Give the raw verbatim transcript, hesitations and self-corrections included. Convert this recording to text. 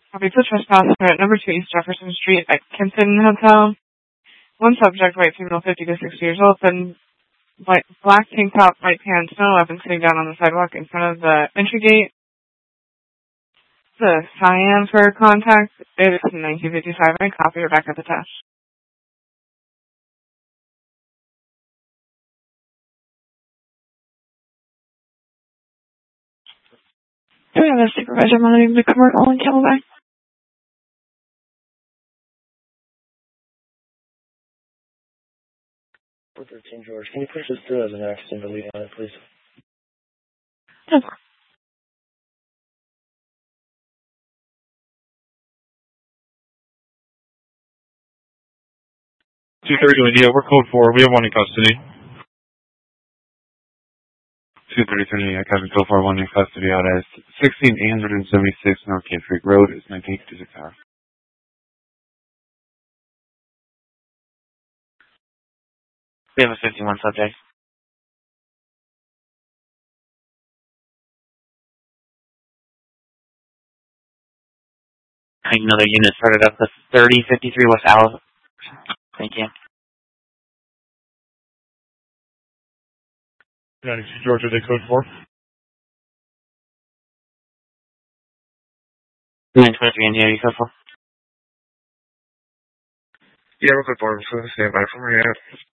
Copy for trespass at number two East Jefferson Street at Kimpton Hotel. One subject, white female, fifty to sixty years old, then white, black tank top, white pants, no weapon, sitting down on the sidewalk in front of the entry gate. The cyan for contact is nineteen fifty-five, and copy or back up attached. Do we have a supervisor monitoring the commercial and Camelback? four thirteen George, can you push this through as an accident to lead on it, please? No. two thirty India, we're code four. We have one in custody. two thirty-three India, Captain code four, one in custody out at sixteen eight seventy-six North Cape Creek Road. It's nineteen fifty-six hours. We have a fifty-one subject. Another unit started up the thirty fifty-three West Allen. Thank you. ninety-two Georgia, they code four. nine twenty-three India, you code four? Yeah, we're code four. So stand by for me.